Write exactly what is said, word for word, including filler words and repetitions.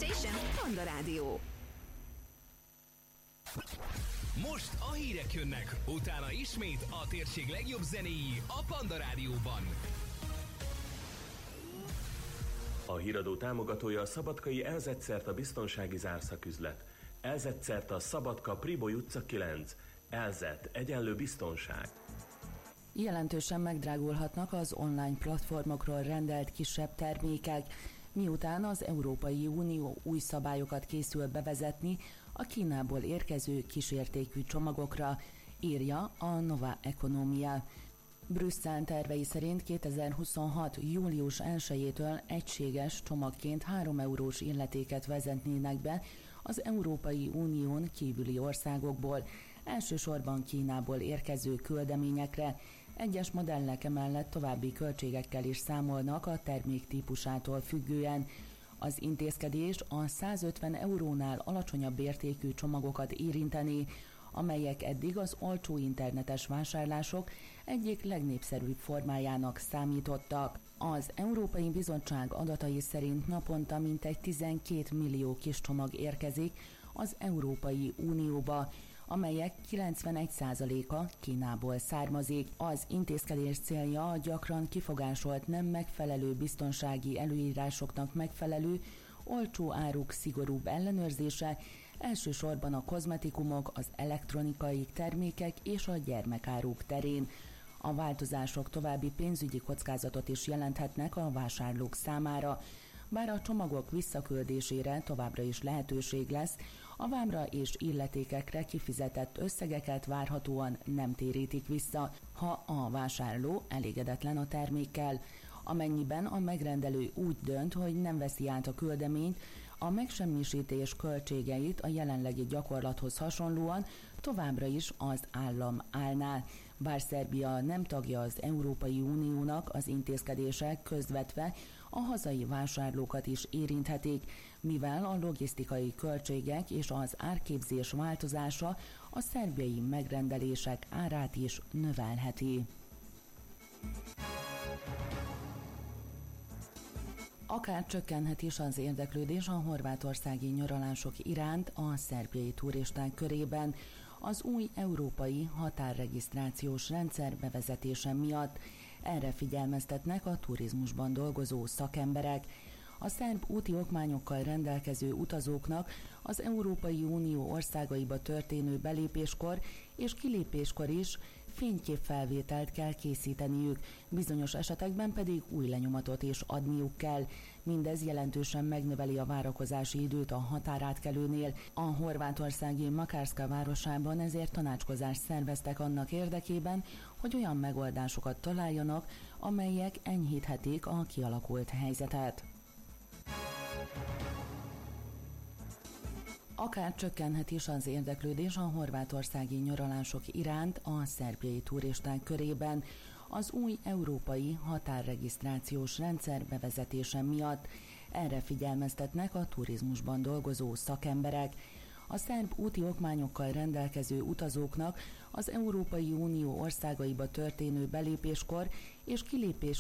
Station Panda Rádió. Most a hírek jönnek, utána ismét a térség legjobb zenéi a Panda Rádióban. A híradó támogatója a szabadkai Elzett a biztonsági zárszaküzlet. Elzett a Szabadka Priboly utca kilenc. Elzett egyenlő biztonság. Jelentősen megdrágulhatnak az online platformokról rendelt kisebb termékek, miután az Európai Unió új szabályokat készül bevezetni a Kínából érkező kisértékű csomagokra, írja a Nova Economia. Brüsszel tervei szerint kétezer-huszonhat. július elsejétől egységes csomagként három eurós illetéket vezetnének be az Európai Unión kívüli országokból, elsősorban Kínából érkező küldeményekre. Egyes modellek emellett további költségekkel is számolnak a termék típusától függően. Az intézkedés a százötven eurónál alacsonyabb értékű csomagokat érinteni, amelyek eddig az olcsó internetes vásárlások egyik legnépszerűbb formájának számítottak. Az Európai Bizottság adatai szerint naponta mintegy tizenkét millió kis csomag érkezik az Európai Unióba, amelyek kilencvenegy százaléka Kínából származik. Az intézkedés célja a gyakran kifogásolt nem megfelelő biztonsági előírásoknak megfelelő, olcsó áruk szigorúbb ellenőrzése, elsősorban a kozmetikumok, az elektronikai termékek és a gyermekáruk terén. A változások további pénzügyi kockázatot is jelenthetnek a vásárlók számára. Bár a csomagok visszaküldésére továbbra is lehetőség lesz, a vámra és illetékekre kifizetett összegeket várhatóan nem térítik vissza, ha a vásárló elégedetlen a termékkel. Amennyiben a megrendelő úgy dönt, hogy nem veszi át a küldeményt, a megsemmisítés költségeit a jelenlegi gyakorlathoz hasonlóan továbbra is az állam állná. Bár Szerbia nem tagja az Európai Uniónak, az intézkedések közvetve a hazai vásárlókat is érinthetik, mivel a logisztikai költségek és az árképzés változása a szerbiai megrendelések árát is növelheti. Akár csökkenhet is az érdeklődés a horvátországi nyaralások iránt a szerbiai turisták körében az új európai határregisztrációs rendszer bevezetése miatt. Erre figyelmeztetnek a turizmusban dolgozó szakemberek. A szerb úti okmányokkal rendelkező utazóknak az Európai Unió országaiba történő belépéskor és kilépéskor is fényképfelvételt kell készíteniük, bizonyos esetekben pedig új lenyomatot is adniuk kell. Mindez jelentősen megnöveli a várakozási időt a határátkelőnél. A horvátországi Makarska városában ezért tanácskozást szerveztek annak érdekében, hogy olyan megoldásokat találjanak, amelyek enyhíthetik a kialakult helyzetet. Akár csökkenhet is az érdeklődés a horvátországi nyaralások iránt a szerbiai turisták körében az új európai határregisztrációs rendszer bevezetése miatt. Erre figyelmeztetnek a turizmusban dolgozó szakemberek. A szerb úti okmányokkal rendelkező utazóknak az Európai Unió országaiba történő belépéskor és kilépéskor